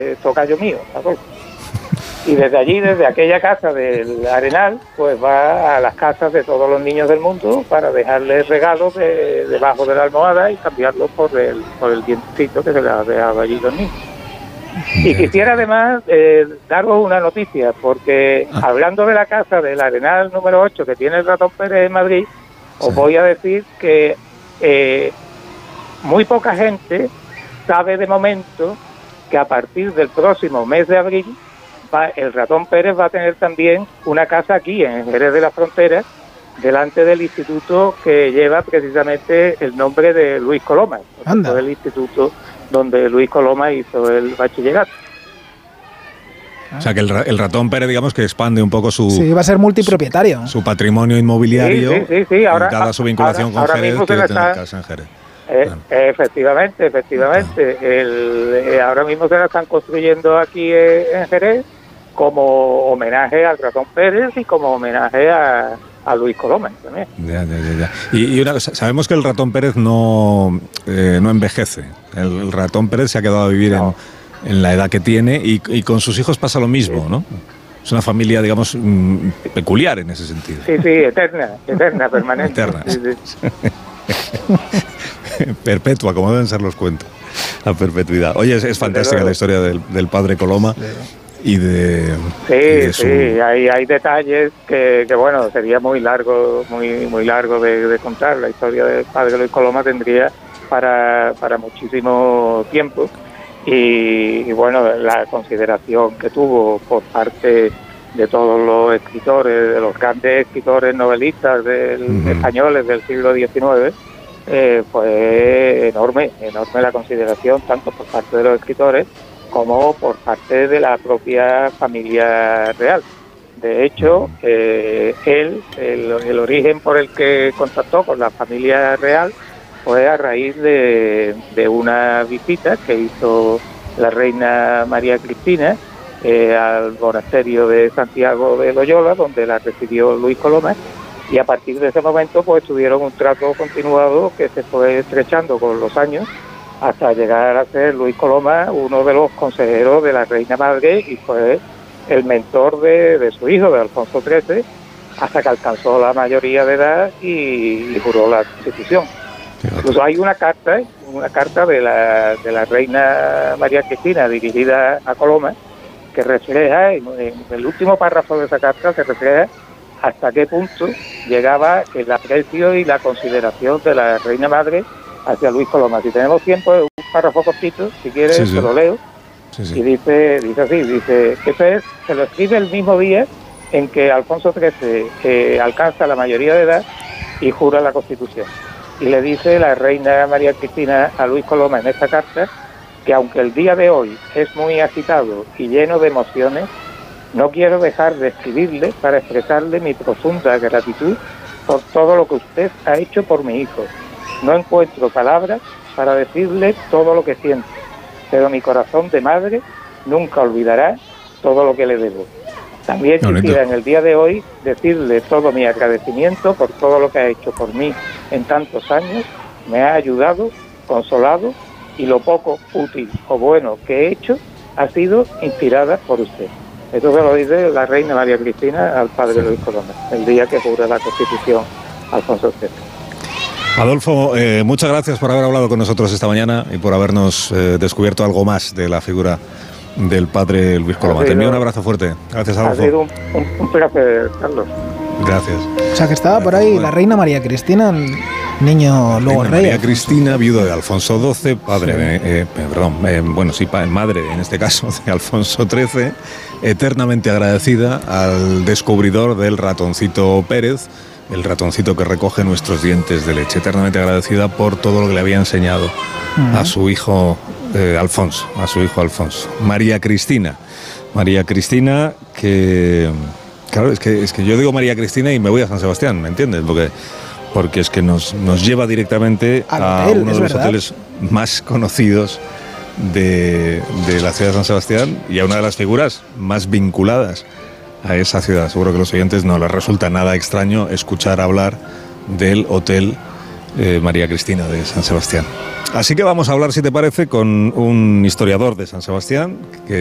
tocayo mío, Adolfo. Y desde allí, desde aquella casa del Arenal, pues va a las casas de todos los niños del mundo para dejarles regalos debajo de la almohada y cambiarlos por el dientecito que se les ha dejado allí los niños. Y quisiera además daros una noticia, porque hablando de la casa del Arenal número 8 que tiene el Ratón Pérez en Madrid, os voy a decir que muy poca gente sabe de momento que a partir del próximo mes de abril el Ratón Pérez va a tener también una casa aquí en Jerez de la Frontera, delante del instituto que lleva precisamente el nombre de Luis Coloma, el instituto donde Luis Coloma hizo el bachillerato. O sea, que el Ratón Pérez, digamos, que expande un poco su... Sí, va a ser multipropietario. Su patrimonio inmobiliario, sí. Ahora, dada su vinculación con Jerez, quiere tener casa en Jerez. Efectivamente. Ahora mismo se la están construyendo aquí en Jerez como homenaje al Ratón Pérez y como homenaje a Luis Coloma también. Ya. Y una cosa, sabemos que el Ratón Pérez no envejece. El Ratón Pérez se ha quedado a vivir en la edad que tiene y con sus hijos pasa lo mismo, ¿no? Es una familia, digamos, peculiar en ese sentido. Sí, eterna, permanente. Eterna. Sí. Perpetua, como deben ser los cuentos. La perpetuidad. Oye, es fantástica la historia del padre Coloma. Y de su... hay detalles que bueno, sería muy largo de contar. La historia del padre Luis Coloma tendría para muchísimo tiempo y bueno, la consideración que tuvo por parte de todos los escritores, de los grandes escritores novelistas españoles del siglo XIX, fue enorme la consideración, tanto por parte de los escritores como por parte de la propia familia real. De hecho, el origen por el que contactó con la familia real fue a raíz de una visita que hizo la reina María Cristina al monasterio de Santiago de Loyola, donde la recibió Luis Coloma, y a partir de ese momento pues tuvieron un trato continuado que se fue estrechando con los años, hasta llegar a ser Luis Coloma uno de los consejeros de la Reina Madre y fue el mentor de su hijo, de Alfonso XIII, hasta que alcanzó la mayoría de edad y juró la Constitución. Incluso hay una carta de la Reina María Cristina dirigida a Coloma, que refleja, en el último párrafo de esa carta se refleja hasta qué punto llegaba el aprecio y la consideración de la Reina Madre hacia Luis Coloma. Si tenemos tiempo, es un párrafo cortito, si quieres te lo leo. Sí. Y dice así, que se lo escribe el mismo día en que Alfonso XIII alcanza la mayoría de edad y jura la Constitución. Y le dice la reina María Cristina a Luis Coloma en esta carta que aunque el día de hoy es muy agitado y lleno de emociones, no quiero dejar de escribirle para expresarle mi profunda gratitud por todo lo que usted ha hecho por mi hijo. No encuentro palabras para decirle todo lo que siento, pero mi corazón de madre nunca olvidará todo lo que le debo. También quisiera en el día de hoy decirle todo mi agradecimiento por todo lo que ha hecho por mí en tantos años. Me ha ayudado, consolado y lo poco útil o bueno que he hecho ha sido inspirada por usted. Esto se lo dice la reina María Cristina al padre Luis Coloma, el día que jura la Constitución Alfonso XIII. Adolfo, muchas gracias por haber hablado con nosotros esta mañana y por habernos descubierto algo más de la figura del padre Luis Coloma. Te envío un abrazo fuerte. Gracias, Adolfo. Ha sido un placer, Carlos. Gracias. O sea, que estaba por ahí la reina María Cristina, el niño luego rey. María Cristina, viuda de Alfonso XII, padre, madre en este caso de Alfonso XIII, eternamente agradecida al descubridor del ratoncito Pérez, el ratoncito que recoge nuestros dientes de leche, eternamente agradecida por todo lo que le había enseñado a su hijo Alfonso, María Cristina, que, claro, es que yo digo María Cristina y me voy a San Sebastián, ¿me entiendes? Porque es que nos lleva directamente a uno de los hoteles más conocidos de la ciudad de San Sebastián y a una de las figuras más vinculadas a esa ciudad. Seguro que a los oyentes no les resulta nada extraño escuchar hablar del hotel María Cristina de San Sebastián. Así que vamos a hablar, si te parece, con un historiador de San Sebastián, que